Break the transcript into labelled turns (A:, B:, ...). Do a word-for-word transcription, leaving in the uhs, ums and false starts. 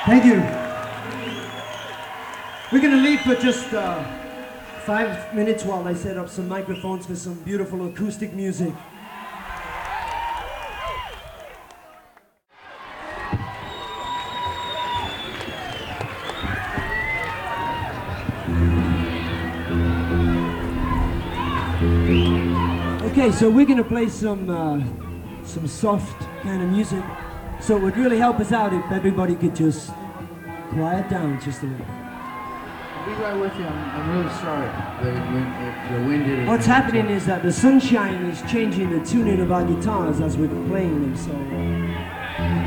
A: Thank you. We're gonna leave for just uh, five minutes while I set up some microphones for some beautiful acoustic music. Okay, so we're gonna play some uh, some soft kind of music. So it would really help us out if everybody could just quiet down just a little.
B: I'll be right with you. I'm, I'm really sorry. The wind, if the wind is.
A: What's happening is that the sunshine is changing the tuning of our guitars as we're playing them. So.